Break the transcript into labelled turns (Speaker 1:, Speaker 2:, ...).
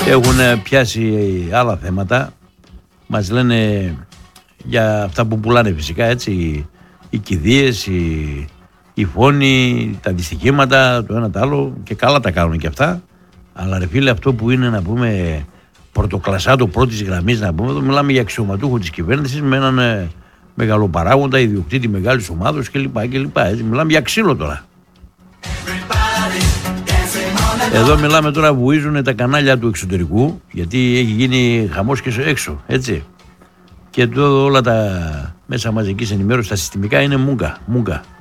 Speaker 1: Έχουν πιάσει άλλα θέματα. Μας λένε για αυτά που πουλάνε φυσικά, έτσι, οι κηδείες, οι φόνοι, τα δυστυχήματα, το ένα το άλλο, και καλά τα κάνουν και αυτά. Αλλά ρε φίλε, αυτό που είναι, να πούμε, πρωτοκλασσάτο πρώτης γραμμής, να πούμε, εδώ μιλάμε για αξιωματούχο της κυβέρνησης με έναν μεγαλοπαράγοντα, ιδιοκτήτη μεγάλης ομάδος κλπ. Μιλάμε για ξύλο τώρα. Εδώ μιλάμε τώρα, βουίζουν τα κανάλια του εξωτερικού, γιατί έχει γίνει χαμός και έξω, έτσι. Και εδώ όλα τα μέσα μαζικής ενημέρωσης, τα συστημικά είναι μούγκα.